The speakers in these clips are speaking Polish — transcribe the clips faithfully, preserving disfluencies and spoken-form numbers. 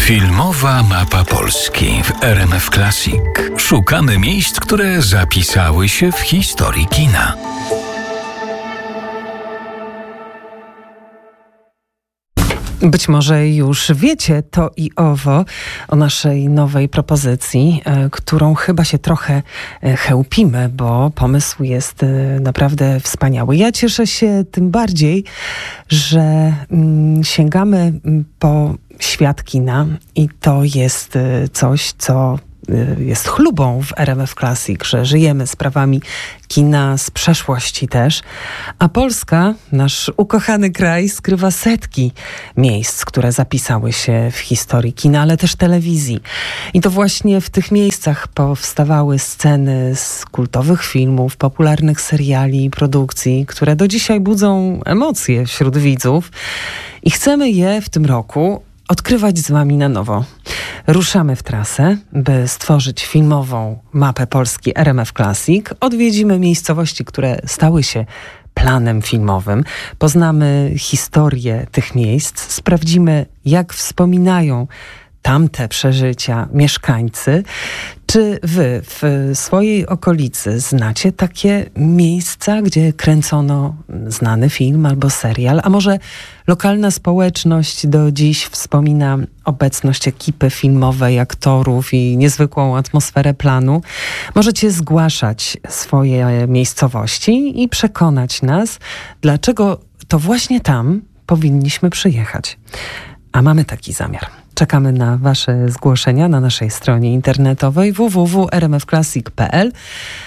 Filmowa mapa Polski w R M F Classic. Szukamy miejsc, które zapisały się w historii kina. Być może już wiecie to i owo o naszej nowej propozycji, którą chyba się trochę chełpimy, bo pomysł jest naprawdę wspaniały. Ja cieszę się tym bardziej, że sięgamy po świat kina i to jest coś, co jest chlubą w R M F Classic, że żyjemy sprawami kina z przeszłości też, a Polska, nasz ukochany kraj, skrywa setki miejsc, które zapisały się w historii kina, ale też telewizji. I to właśnie w tych miejscach powstawały sceny z kultowych filmów, popularnych seriali i produkcji, które do dzisiaj budzą emocje wśród widzów i chcemy je w tym roku odkrywać z wami na nowo. Ruszamy w trasę, by stworzyć filmową mapę Polski R M F Classic. Odwiedzimy miejscowości, które stały się planem filmowym. Poznamy historię tych miejsc, sprawdzimy, jak wspominają tamte przeżycia mieszkańcy. Czy wy w swojej okolicy znacie takie miejsca, gdzie kręcono znany film albo serial? A może lokalna społeczność do dziś wspomina obecność ekipy filmowej, aktorów i niezwykłą atmosferę planu? Możecie zgłaszać swoje miejscowości i przekonać nas, dlaczego to właśnie tam powinniśmy przyjechać. A mamy taki zamiar. Czekamy na wasze zgłoszenia na naszej stronie internetowej w w w kropka r m f classic kropka p l.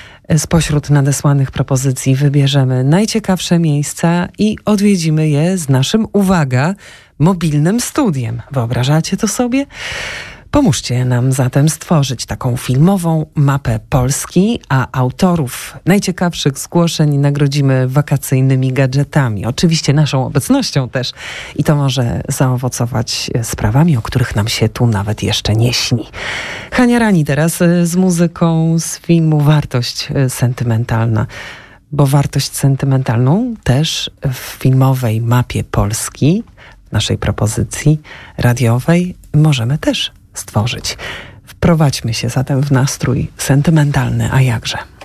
Spośród nadesłanych propozycji wybierzemy najciekawsze miejsca i odwiedzimy je z naszym, uwaga, mobilnym studiem. Wyobrażacie to sobie? Pomóżcie nam zatem stworzyć taką filmową mapę Polski, a autorów najciekawszych zgłoszeń nagrodzimy wakacyjnymi gadżetami. Oczywiście naszą obecnością też. I to może zaowocować sprawami, o których nam się tu nawet jeszcze nie śni. Hania Rani teraz z muzyką z filmu Wartość sentymentalna. Bo wartość sentymentalną też w filmowej mapie Polski, w naszej propozycji radiowej, możemy też stworzyć. Wprowadźmy się zatem w nastrój sentymentalny, a jakże.